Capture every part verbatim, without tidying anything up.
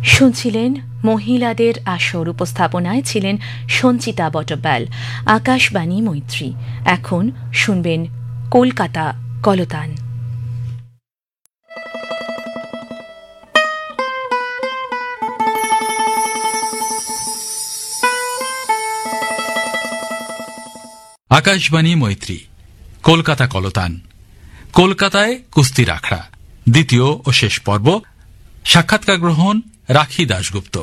শুনছিলেন মহিলাদের আসর, উপস্থাপনায় ছিলেন সঞ্চিতা বটব্যাল। আকাশবাণী মৈত্রী। এখন শুনবেন কলকাতা কলতান। আকাশবাণী মৈত্রী, কলকাতা কলতান। কলকাতায় কুস্তির আখড়া, দ্বিতীয় ও শেষ পর্ব। সাক্ষাৎকার গ্রহণ রাখি দাশগুপ্ত।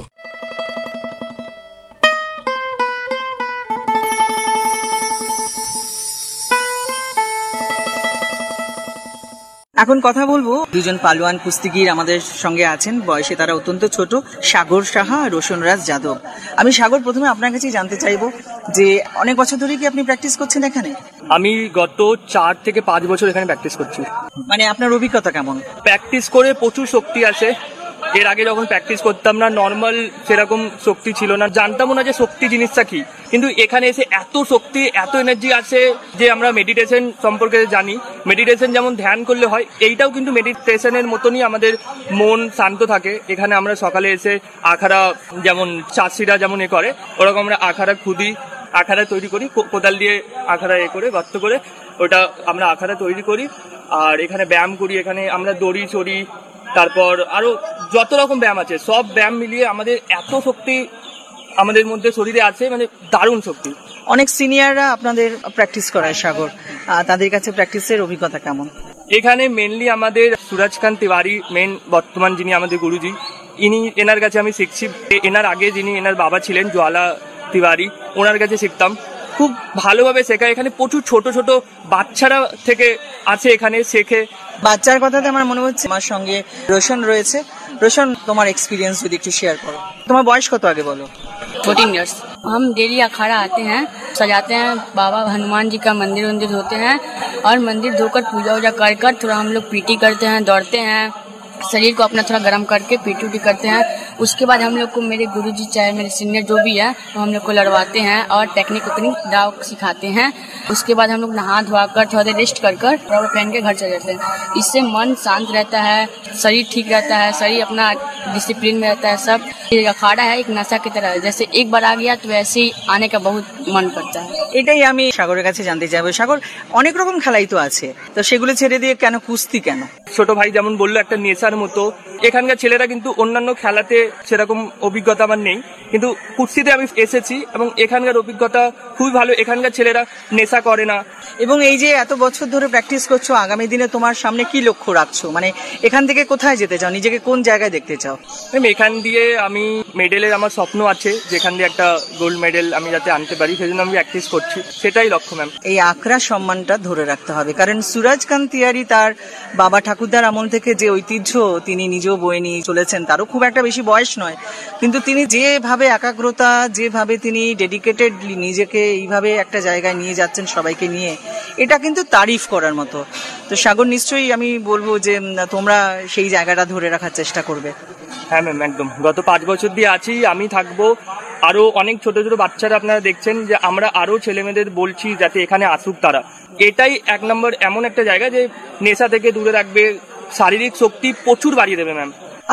এখন কথা বলবো দুজন পালোয়ান কুস্তিগির আমাদের সঙ্গে আছেন। বয়সে তারা অত্যন্ত ছোট, সাগর সাহা আর রোশনরাজ যাদব। আমি সাগর, প্রথমে আপনার কাছেই জানতে চাইবো যে অনেক বছর ধরে কি আপনি প্র্যাকটিস করছেন এখানে? আমি গত চার থেকে পাঁচ বছর এখানে প্র্যাকটিস করছি। মানে আপনার অভিজ্ঞতা কেমন? প্র্যাকটিস করে প্রচুর শক্তি আসে। এর আগে যখন প্র্যাকটিস করতাম না, নর্মাল সেরকম শক্তি ছিল না, জানতামও না যে শক্তি জিনিসটা কি। কিন্তু এখানে এসে এত শক্তি, এত এনার্জি আছে যে আমরা মেডিটেশন সম্পর্কে জানি। মেডিটেশন যেমন ধ্যান করলে হয়, এইটাও কিন্তু মেডিটেশনের মতনই আমাদের মন শান্ত থাকে। এখানে আমরা সকালে এসে আখাড়া, যেমন চাষিরা যেমন এ করে, ওরকম আমরা আখাড়া খুদি, আখাড়া তৈরি করি, কোদাল দিয়ে আখাড়া এ করে গর্ত করে ওটা আমরা আখাড়া তৈরি করি। আর এখানে ব্যায়াম করি, এখানে আমরা দড়ি চড়ি, তারপর আরো যত রকম ব্যায়াম আছে সব ব্যায়াম মিলিয়ে আমাদের এত শক্তি আমাদের মধ্যে শরীরে আছে, মানে দারুণ শক্তি। অনেক সিনিয়ররা আপনাদের প্র্যাকটিস করায় সাগর, তাদের কাছে প্র্যাকটিসের অভিজ্ঞতা কেমন? এখানে মেনলি আমাদের সুরাজকান্ত তিওয়ারি মেন বর্তমান যিনি আমাদের গুরুজি, ইনি এনার কাছে আমি শিখছি। এনার আগে যিনি এনার বাবা ছিলেন জ্বালা তিওয়ারি, ওনার কাছে শিখতাম। খুব ভালোভাবে শেখায়। এখানে প্রচুর ছোট ছোট বাচ্চারা থেকে আছে এখানে শেখে। বাচ্চার কথাতে আমার মনে হচ্ছে আমার সঙ্গে রোশন রয়েছে। रोशन, तुम्हारा एक्सपीरियंस यदि एकटू शेयर करो। तुम्हारा बॉयस कत आगे बोलो? Fourteen years. हम डेली अखाड़ा आते हैं, सजाते हैं, बाबा हनुमान जी का मंदिर वंदिर होते हैं और मंदिर धोकर पूजा वूजा कर कर थोड़ा हम लोग पीटी करते हैं, दौड़ते हैं, शरीर को अपना थोड़ा गर्म करके पीटी उटी करते हैं। उसके बाद हम लोग को मेरे गुरुजी चाहे मेरे सीनियर जो भी है वो हम लोग को लड़वाते हैं और टेक्निक उकनिक दाव सिखाते हैं। उसके बाद हम लोग नहा धोआ कर थोड़ा देर रेस्ट कर कर कपड़ा पहन के घर चले जाते हैं। इससे मन शांत रहता है, शरीर ठीक रहता है, शरीर अपना डिसिप्लिन में रहता है। सब ये अखाड़ा है एक नशा की तरह है, जैसे एक बार आ गया तो वैसे ही आने का बहुत मन करता है। এটাই আমি সাগরের কাছে জানতে চাইবো। সাগর, অনেক রকম খেলাই তো আছে, তো সেগুলো ছেড়ে দিয়ে কেন কুস্তি কেন? ছোট ভাই যেমন বললো একটা নেশার মতো, এখানকার ছেলেরা কিন্তু অন্যান্য খেলাতে সেরকম অভিজ্ঞতা আমার নেই, কিন্তু কুস্তিতে আমি এসেছি এবং এখানকার অভিজ্ঞতা খুবই ভালো। এখানকার ছেলেরা নেশা করে না। এবং এই যে এত বছর ধরে প্র্যাকটিস করছো, আগামী দিনে তোমার সামনে কি লক্ষ্য রাখছো? মানে এখান থেকে কোথায় যেতে চাও, নিজেকে কোন জায়গায় দেখতে চাও? এখান দিয়ে আমি মেডেলের আমার স্বপ্ন আছে, যেখান দিয়ে একটা গোল্ড মেডেল আমি যাতে আনতে পারি, সেই জন্য আমি প্র্যাকটিস করছি, সেটাই লক্ষ্য ম্যাম। এই আখড়া সম্মানটা ধরে রাখতে হবে, কারণ সুরাজকান্ত তিওয়ারি তার বাবা ঠাকুরদার আমল থেকে যে ঐতিহ্য তিনি নিজেও বয়ে নিয়ে চলেছেন, তারও খুব একটা বেশি বয়স নয়, কিন্তু তিনি যেভাবে একাগ্রতা, যেভাবে তিনি ডেডিকেটেড নিজেকে এইভাবে একটা জায়গায় নিয়ে যাচ্ছেন সবাইকে নিয়ে, এটা কিন্তু তারিফ করার মতো। তো সাগর, নিশ্চয়ই আমি বলবো যে তোমরা সেই জায়গাটা ধরে রাখার চেষ্টা করবে। হ্যাঁ ম্যাম, একদম। গত পাঁচ বছর দিয়ে আছি, আমি থাকবো। আরো অনেক ছোট ছোট বাচ্চারা আপনারা দেখছেন যে আমরা আরো ছেলে মেয়েদের বলছি যাতে এখানে আসুক তারা। এটাই এক নম্বর এমন একটা জায়গা যে নেশা থেকে দূরে রাখবে, শারীরিক শক্তি প্রচুর বাড়িয়ে দেবে ম্যাম।